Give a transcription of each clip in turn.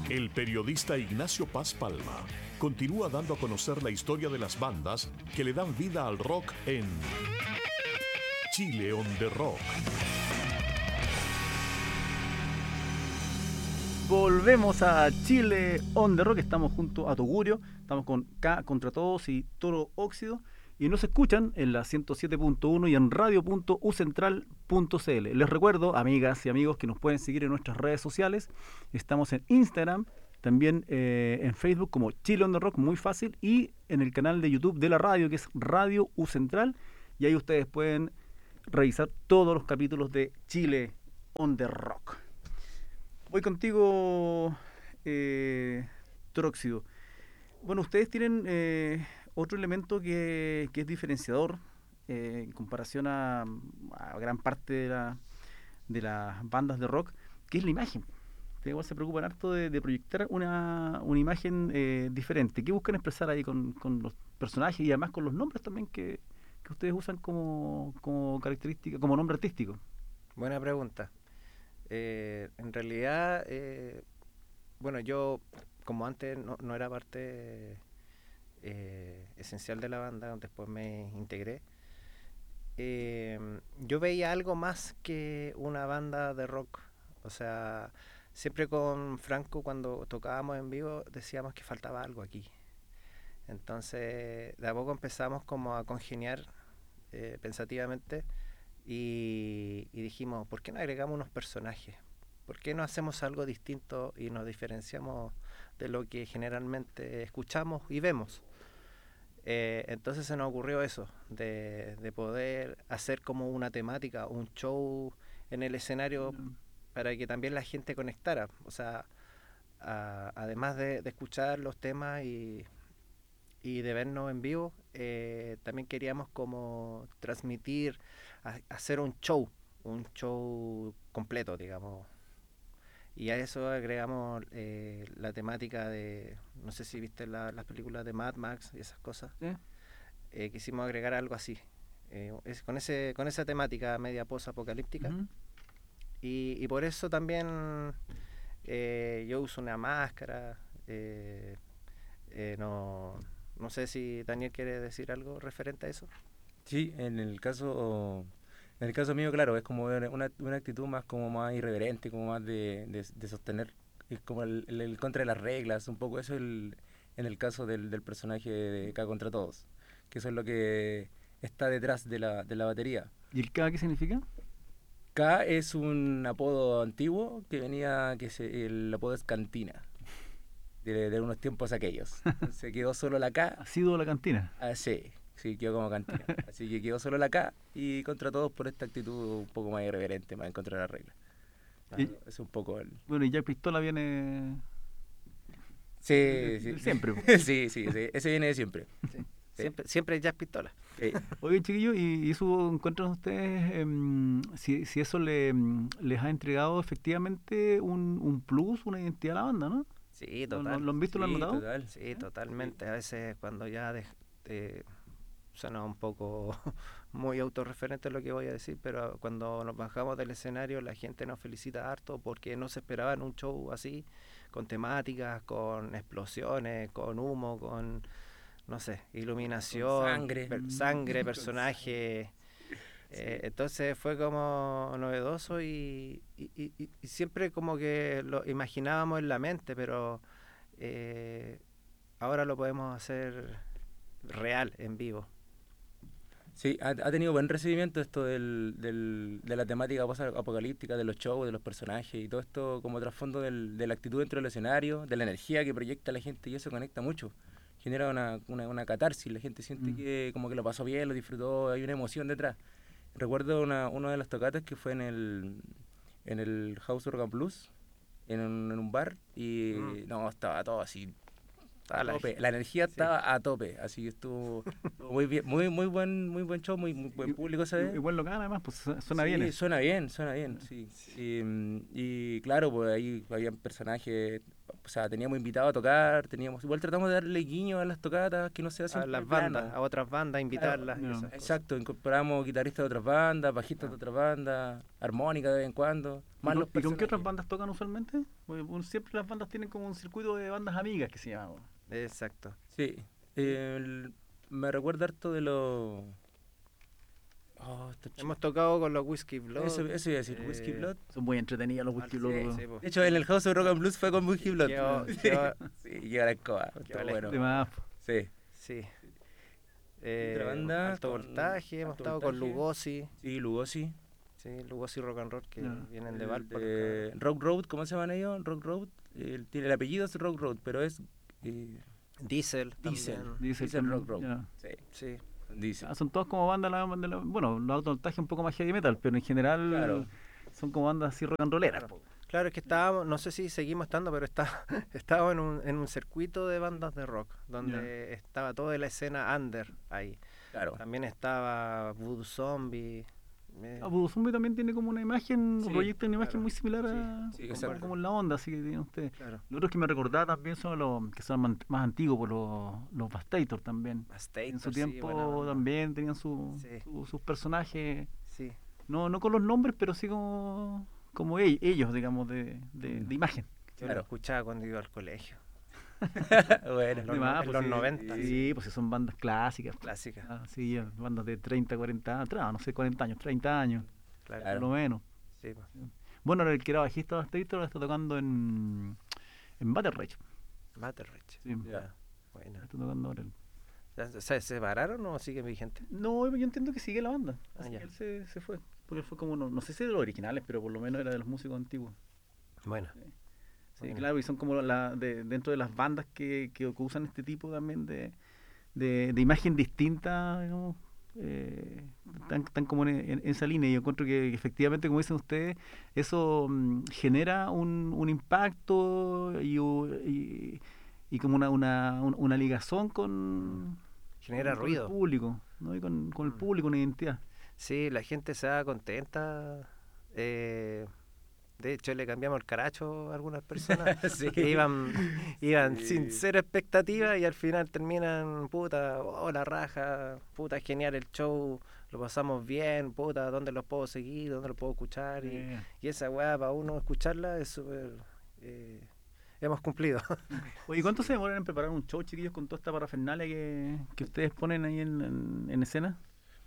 El periodista Ignacio Paz Palma continúa dando a conocer la historia de las bandas que le dan vida al rock en Chile on the Rock. Volvemos a Chile on the Rock. Estamos junto a Tugurio, estamos con K Contra Todos y Toro Óxido, y nos escuchan en la 107.1 y en radio.ucentral.cl. Les recuerdo, amigas y amigos, que nos pueden seguir en nuestras redes sociales. Estamos en Instagram, también en Facebook como Chile on the Rock, muy fácil, y en el canal de YouTube de la radio, que es Radio U Central, y ahí ustedes pueden revisar todos los capítulos de Chile on the Rock. Voy contigo, Tróxido. Bueno, ustedes tienen otro elemento que es diferenciador en comparación a gran parte de las bandas de rock, que es la imagen. Ustedes igual se preocupan harto de proyectar una imagen diferente. ¿Qué buscan expresar ahí con los personajes y además con los nombres también que ustedes usan como característica, como nombre artístico? Buena pregunta. En realidad, bueno, yo como antes no era parte esencial de la banda, después me integré, yo veía algo más que una banda de rock. O sea, siempre con Franco, cuando tocábamos en vivo, decíamos que faltaba algo aquí. Entonces de a poco empezamos como a congeniar pensativamente, y dijimos, ¿por qué no agregamos unos personajes? ¿Por qué no hacemos algo distinto y nos diferenciamos de lo que generalmente escuchamos y vemos? Entonces se nos ocurrió eso, de poder hacer como una temática, un show en el escenario para que también la gente conectara. O sea, además de escuchar los temas y de vernos en vivo, también queríamos como transmitir, hacer un show completo, digamos. Y a eso agregamos la temática de, no sé si viste las películas de Mad Max y esas cosas. Quisimos agregar algo así, con esa temática media post-apocalíptica. Uh-huh. Y por eso también yo uso una máscara. No sé si Daniel quiere decir algo referente a eso. Sí, en el caso mío, claro, es como una actitud más irreverente, como más de sostener, es como el contra de las reglas, un poco eso en el caso del personaje de K Contra Todos, que eso es lo que está detrás de la batería. ¿Y el K qué significa? K es un apodo antiguo el apodo es Cantina. De unos tiempos aquellos. Se quedó solo la K. ¿Ha sido la cantina? Sí, quedó como cantina. Así que quedó solo la K y Contra Todos por esta actitud un poco más irreverente, más en contra de la regla. Es un poco el... Bueno, y Jack Pistola viene... Sí. Siempre. Sí, ese viene de siempre. Sí. Siempre Jack Pistola. Sí. Oye, chiquillos, ¿y eso encuentran ustedes, si eso les ha entregado efectivamente un plus, una identidad a la banda, ¿no? Sí, total. ¿Lo han visto, lo han notado? Total. Sí, totalmente. A veces cuando ya suena un poco muy autorreferente lo que voy a decir, pero cuando nos bajamos del escenario la gente nos felicita harto porque no se esperaba en un show así, con temáticas, con explosiones, con humo, con, no sé, iluminación, con sangre, personaje. Entonces fue como novedoso y siempre como que lo imaginábamos en la mente, pero ahora lo podemos hacer real, en vivo. Sí, ha tenido buen recibimiento esto de la temática apocalíptica, de los shows, de los personajes y todo esto como trasfondo de la actitud dentro del escenario, de la energía que proyecta la gente, y eso conecta mucho. Genera una catarsis, la gente siente que como que lo pasó bien, lo disfrutó, hay una emoción detrás. Recuerdo una de las tocatas que fue en el House Organ Blues, en un bar, y no, estaba todo así, a tope. La energía estaba a tope, así que estuvo muy bien, muy buen show, muy buen público, ¿sabes? Y buen local además, pues suena bien. Sí, suena bien, sí. Y claro, pues ahí habían personajes, o sea, teníamos invitados a tocar, igual tratamos de darle guiño a las tocatas, que no sea A siempre las plano. bandas, a otras bandas, invitarlas. Claro, y esas cosas. Exacto, incorporamos guitarristas de otras bandas, bajistas de otras bandas, armónica de vez en cuando, más los ¿Y con qué otras personajes. bandas tocan usualmente? Porque, bueno, siempre las bandas tienen como un circuito de bandas amigas que se llama. Exacto. Sí, me recuerda harto de los... Oh, estos chicos. Hemos tocado con los Whiskey Blood. Eso iba a decir, Whiskey Blood. Son muy entretenidas los Whisky Sí, Blood. sí, po. De hecho, en el House of Rock and Blues fue con Whiskey Blood. Sí, llega la escoba. Estuvo vale. bueno. De más. Sí. Sí. Otra banda Alto con Voltaje, hemos Alto estado con Voltaje. Lugosi. Sí, Lugosi. Sí, Lugosi Rock and Roll, que Ya. vienen de El Valpo. de Rock Road, ¿cómo se llaman ellos? Rock Road. El apellido es Rock Road, pero es Diesel. Diesel. También. Diesel Rock Road. Ya. Sí, Sí. Diesel. Son todas como bandas, bueno, los Alto Voltaje un poco más heavy metal, pero en general Claro. son como bandas así rock and rolleras. Claro. Claro, es que estábamos, no sé si seguimos estando, pero estábamos en un circuito de bandas de rock, donde estaba toda la escena under ahí. Claro. También estaba Voodoo Zombie. Voodoo Zombie también tiene como una imagen, Sí, proyecta una imagen claro. muy similar a Sí, como- exacto. como en la onda, así que tienen ustedes. Claro. Los otros que me recordaba también son los que son más antiguos, por los Bastator también. Bastator, En su sí, tiempo buena banda. también tenían Sí. sus personajes, Sí. no con los nombres, pero sí como ellos, digamos, de imagen. Yo lo Claro. escuchaba cuando iba al colegio. Bueno. En los De más, en pues los sí, 90. Sí, pues sí, son bandas clásicas. Clásica. Sí, ya, bandas de 30, 40 atrás, no sé, 40 años, 30 años, Claro. por lo menos. Sí, pues. Bueno, el que era bajista de Bastator está tocando en Battle Rage. Battle Rage. Sí, Ya. Bueno. está tocando ahora. ¿Se separaron o siguen vigentes? No, yo entiendo que sigue la banda. Ah, Así ya. que él se fue. Porque él fue como, no sé si de los originales, pero por lo menos era de los músicos antiguos. Bueno. Sí, Bueno. claro, y son como dentro de las bandas que usan este tipo también de imagen distinta, digamos, están como en esa línea. Y yo encuentro que efectivamente, como dicen ustedes, eso genera un impacto y como una ligazón Genera con ruido. el público, ¿no? Y con el público, una identidad. Sí, la gente se da contenta. De hecho, le cambiamos el caracho a algunas personas Sí. que iban Sí. sin cero expectativa y al final terminan, puta, oh, la raja, puta, genial el show, lo pasamos bien, puta, ¿dónde los puedo seguir? ¿Dónde los puedo escuchar? Y esa weá, para uno escucharla, es súper... hemos cumplido. Oye, ¿cuánto se demoran en preparar un show, chiquillos, con toda esta parafernalia que ustedes ponen ahí en escena?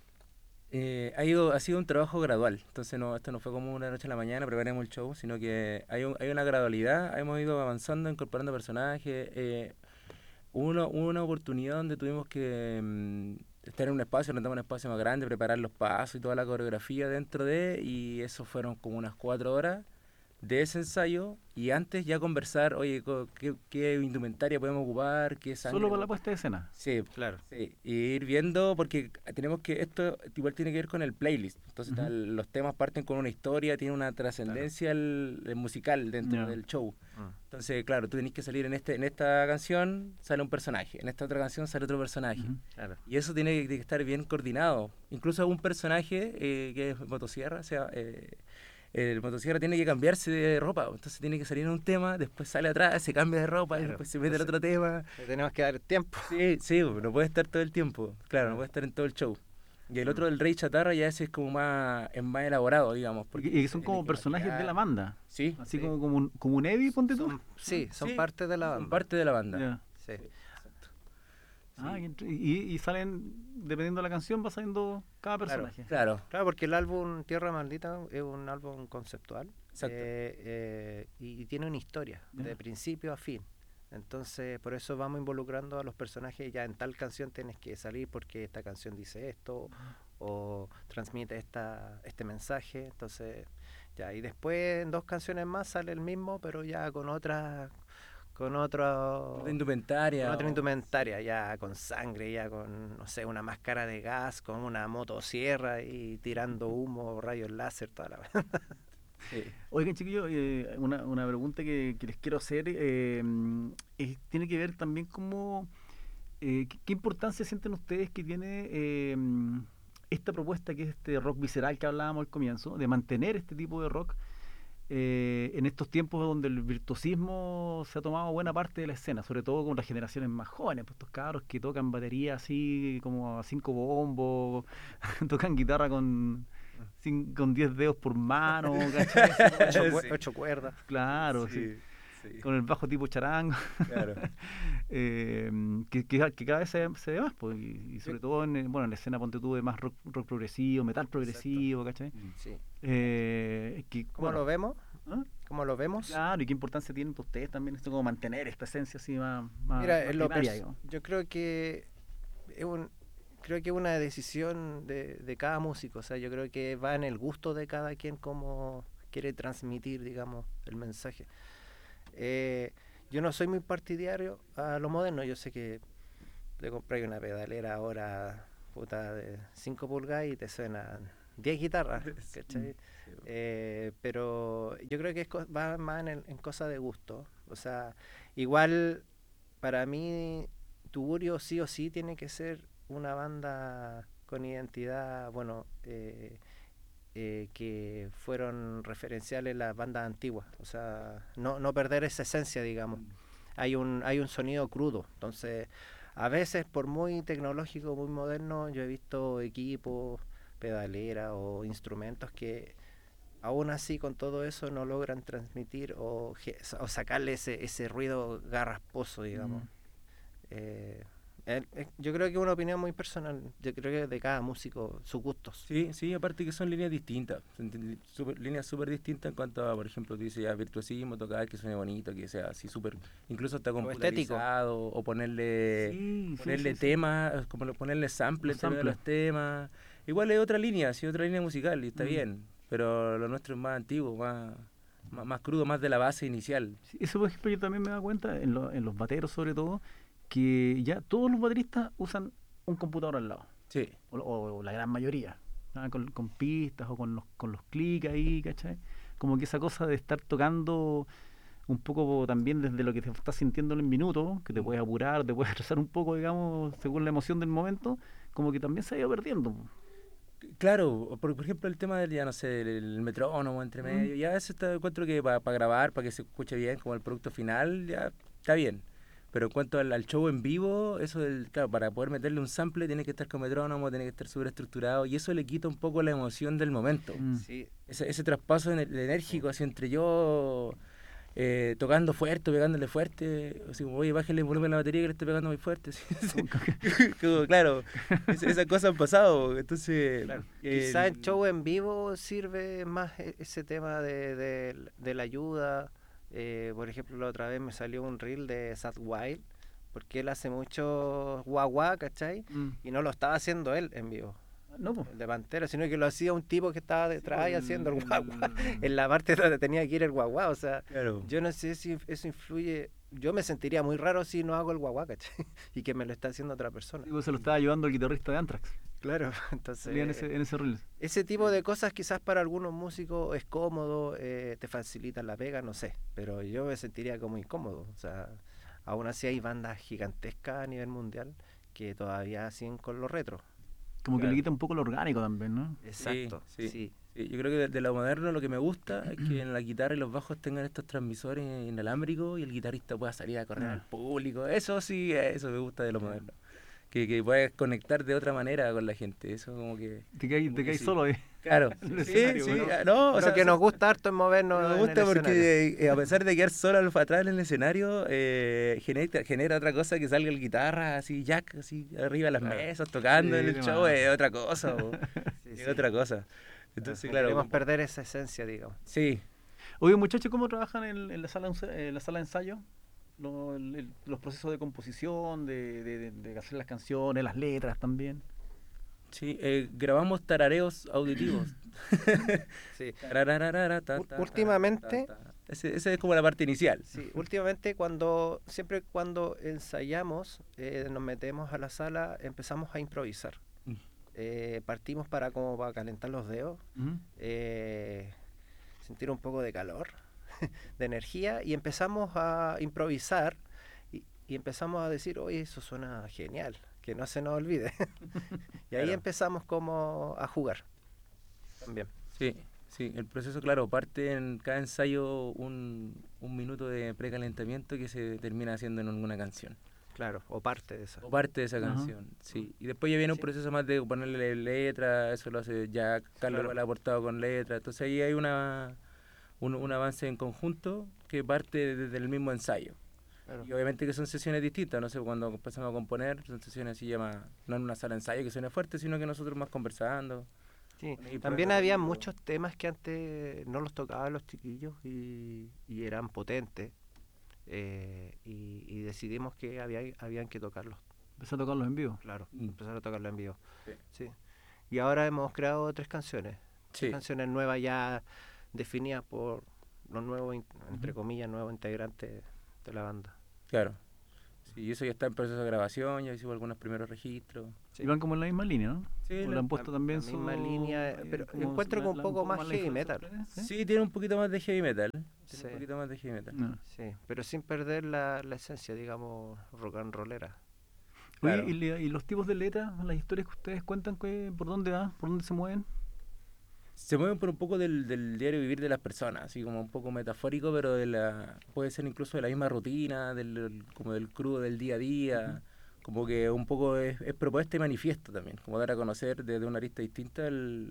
Ha sido un trabajo gradual, entonces esto no fue como una noche a la mañana, preparemos el show, sino que hay una gradualidad, hemos ido avanzando, incorporando personajes. Hubo una oportunidad donde tuvimos que estar en un espacio, rentamos un espacio más grande, preparar los pasos y toda la coreografía dentro y eso fueron como unas 4 horas de ese ensayo, y antes ya conversar, oye, ¿qué indumentaria podemos ocupar? ¿Qué sangre? Solo para la puesta de escena. Sí, Claro. sí, y ir viendo, porque esto igual tiene que ver con el playlist, entonces Ujú. los temas parten con una historia, tiene una trascendencia el musical dentro Ya. del show. Entonces, claro, tú tenés que salir en esta canción sale un personaje, en esta otra canción sale otro personaje. Ujú. Claro. Y eso tiene que estar bien coordinado. Incluso un personaje que es motosierra, o sea, el motosierra tiene que cambiarse de ropa, entonces tiene que salir en un tema, después sale atrás, se cambia de ropa, y Claro. después se mete al otro tema. Le tenemos que dar tiempo. Sí, sí, no puede estar todo el tiempo, claro, no puede estar en todo el show. Y el otro, el Rey Chatarra, ya ese es como más elaborado, digamos. Porque Y que son se como tiene que personajes de maquillar. la banda. Sí, Así Sí. como un Evi, ponte tú. Son Sí, parte de la banda. son parte de la banda. Ya. Sí. Ah, y salen, dependiendo de la canción, va saliendo cada Claro. personaje. Claro, Claro, porque el álbum Tierra Maldita es un álbum conceptual Exacto. y tiene una historia Ya. de principio a fin. Entonces, por eso vamos involucrando a los personajes. Ya en tal canción tienes que salir porque esta canción dice esto o transmite este mensaje. Entonces, ya, y después en 2 canciones más sale el mismo, pero ya con otra de indumentaria. con otra indumentaria, ya con sangre, ya con, no sé, una máscara de gas, con una motosierra y tirando humo, rayos láser, toda la vez. Sí. Oigan, chiquillos, una pregunta que les quiero hacer tiene que ver también como ¿qué importancia sienten ustedes que tiene esta propuesta que es este rock visceral que hablábamos al comienzo, de mantener este tipo de rock en estos tiempos donde el virtuosismo se ha tomado buena parte de la escena, sobre todo con las generaciones más jóvenes, pues estos cabros que tocan batería así como a 5 bombos, tocan guitarra con 10 dedos por mano, ¿cachai? Sí. 8 cuerdas. Claro, sí. Con el bajo tipo charango. Claro. Que cada vez se ve más, pues, y sobre todo en la escena, ponte tú, de más rock progresivo, metal progresivo, ¿cachai? Sí. ¿Cómo lo vemos? ¿Ah? ¿Cómo lo vemos? Claro, y qué importancia tienen para ustedes también esto, como mantener esta esencia así más Mira, más primaria, digamos. yo creo que es una decisión de cada músico. O sea, yo creo que va en el gusto de cada quien cómo quiere transmitir, digamos, el mensaje. Yo no soy muy partidario a lo moderno. Yo sé que te compras una pedalera ahora, puta, de 5 pulgadas y te suenan 10 guitarras, ¿cachai? Pero yo creo que va más en cosas de gusto. O sea, igual para mí Tugurio sí o sí tiene que ser una banda con identidad, bueno, que fueron referenciales las bandas antiguas. O sea, no perder esa esencia, digamos. Hay un sonido crudo. Entonces, a veces por muy tecnológico, muy moderno, yo he visto equipos, pedaleras o instrumentos que aún así con todo eso no logran transmitir o sacarle ese ruido garrasposo, digamos. Yo creo que es una opinión muy personal. Yo creo que de cada músico, sus gustos. Sí, aparte que son líneas distintas, líneas súper distintas en cuanto a, por ejemplo, tú dices ya virtuosismo, tocar que suene bonito, que sea así súper, incluso hasta computarizado, o ponerle temas, como ponerle samples de los temas. Igual es otra línea, sí, otra línea musical y está bien, pero lo nuestro es más antiguo, más crudo, más de la base inicial. Sí, eso, por ejemplo, yo también me he dado cuenta en los bateros, sobre todo, que ya todos los bateristas usan un computador al lado. Sí. O la gran mayoría, ¿no? con pistas o con los clics ahí, ¿cachai? Como que esa cosa de estar tocando un poco también desde lo que te estás sintiendo en el minuto, que te puedes apurar, te puedes rezar un poco, digamos, según la emoción del momento, como que también se ha ido perdiendo. Claro, por ejemplo el tema del, ya no sé, el metrónomo entre medio, ya eso encuentro que para grabar, para que se escuche bien como el producto final, ya está bien. Pero en cuanto al show en vivo, claro, para poder meterle un sample tiene que estar con metrónomo, tiene que estar súper estructurado, y eso le quita un poco la emoción del momento. Sí. Ese traspaso enérgico, así entre yo tocando fuerte, pegándole fuerte, así como, oye, bájale el volumen a la batería que le estoy pegando muy fuerte. Como, claro, esas cosas han pasado, entonces... Claro. Quizá el show en vivo sirve más ese tema de la ayuda. Por ejemplo, la otra vez me salió un reel de Zack Wild, porque él hace mucho guagua, ¿cachai? Y no lo estaba haciendo él en vivo, No, pues. el de Pantera, sino que lo hacía un tipo que estaba detrás y haciendo el guagua, en la parte donde tenía que ir el guagua. O sea, claro. Yo no sé si eso influye. Yo me sentiría muy raro si no hago el guagua, ¿cachai? Y que me lo está haciendo otra persona. Sí, pues se lo estaba ayudando el guitarrista de Anthrax. Claro, entonces En ese reel. ese tipo de cosas quizás para algunos músicos es cómodo, te facilitan la pega, no sé, pero yo me sentiría como incómodo. O sea, aún así hay bandas gigantescas a nivel mundial que todavía siguen con lo retro. Como que le quita un poco lo orgánico también, ¿no? Exacto, sí. Yo creo que de lo moderno lo que me gusta es que en la guitarra y los bajos tengan estos transmisores inalámbricos y el guitarrista pueda salir a correr al público. Eso sí, eso me gusta de lo moderno. Que puedas conectar de otra manera con la gente. Eso como que... Te caes solo ahí. Claro. Sí, no, o sea, que nos gusta harto en movernos. Nos gusta porque a pesar de quedar solo atrás en el escenario, genera otra cosa, que salga el guitarra así, jack, así arriba de las mesas, tocando en el show, es otra cosa. Es otra cosa. Entonces, claro. Queremos perder esa esencia, digamos. Sí. Oye, muchachos, ¿cómo trabajan en la sala de ensayo? Los procesos de composición, de hacer las canciones, las letras también. Sí, grabamos tarareos auditivos. Sí. Últimamente, esa es como la parte inicial. Sí, últimamente siempre cuando ensayamos, nos metemos a la sala, empezamos a improvisar. Partimos para calentar los dedos, sentir un poco de calor, de energía, y empezamos a improvisar y empezamos a decir, oye, eso suena genial, que no se nos olvide. Y ahí empezamos como a jugar también. Sí, el proceso, claro, parte en cada ensayo un minuto de precalentamiento que se termina haciendo en alguna canción. Claro, o parte de esa. O parte de esa Ajá. canción, sí. Y después ya viene un Sí. proceso más de ponerle letra, eso lo hace ya Carlos Claro. igual ha aportado con letra. Entonces ahí hay un avance en conjunto que parte desde el mismo ensayo. Claro. Y obviamente que son sesiones distintas, no sé, cuando empezamos a componer, son sesiones así llama, no en una sala de ensayo que suene fuerte, sino que nosotros más conversando. Sí, Y también prueba había oído. muchos temas que antes no los tocaban los chiquillos y eran potentes. Y decidimos que habían que tocarlos, Empecé a tocarlos en vivo. claro, Mm. empezar a tocarlo en vivo. Sí. Sí. Y ahora hemos creado 3 canciones, Sí, canciones nuevas ya definidas por los nuevos, entre comillas, nuevos integrantes de la banda. claro. Sí, y eso ya está en proceso de grabación, ya hicimos algunos primeros registros. Sí. Y van como en la misma línea, ¿no? Sí, O le han puesto también la misma su- línea, pero como encuentro la- que un la- poco más la heavy influencia metal. ustedes, sí, tiene un poquito más de heavy metal. Sí. Tiene un poquito más de heavy metal. No. Sí, pero sin perder la esencia, digamos, rock and rollera. Oye, Claro. y los tipos de letras, las historias que ustedes cuentan, ¿por dónde van? ¿Por dónde se mueven? Se mueven por un poco del diario vivir de las personas, así como un poco metafórico, pero puede ser incluso de la misma rutina, como del crudo del día a día, como que un poco es propuesta y manifiesto también, como dar a conocer desde una arista distinta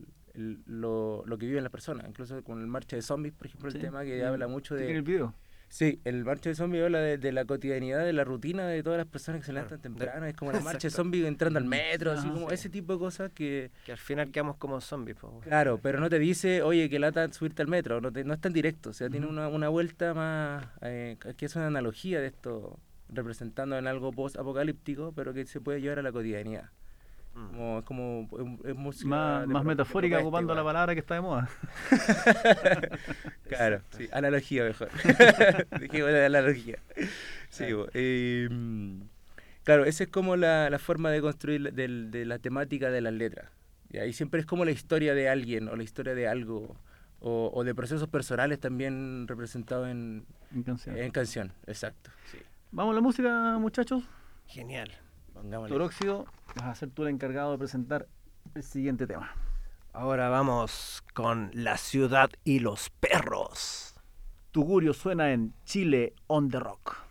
lo que viven las personas, incluso con el Marcha de Zombies, por ejemplo, Sí. el tema que habla mucho ¿Tiene de... el video? Sí, el Marcha de Zombies habla de la cotidianidad, de la rutina de todas las personas que se Claro. levantan temprano, es como la Marcha de Exacto. Zombies entrando al metro, así Ajá. como Sí. ese tipo de cosas que... Que al final quedamos como zombies. Po. Claro, pero no te dice, oye, que lata subirte al metro, no es tan directo, o sea, tiene Ujú. una vuelta más, que es una analogía de esto, representando en algo post-apocalíptico, pero que se puede llevar a la cotidianidad. Mm. Es música Más de metafórica, propuesta ocupando la igual. palabra que está de moda. Claro, Exacto. sí, analogía mejor. Dijimos la analogía. Sí, claro, esa es como la forma de construir de la temática de las letras. Y ahí siempre es como la historia de alguien o la historia de algo o de procesos personales también representados En canción. en canción. Exacto. Sí. Vamos a la música, muchachos. Genial. Pongámosle. Toróxido, vas a ser tú el encargado de presentar el siguiente tema. Ahora vamos con La ciudad y los perros. Tugurio suena en Chile on the Rock.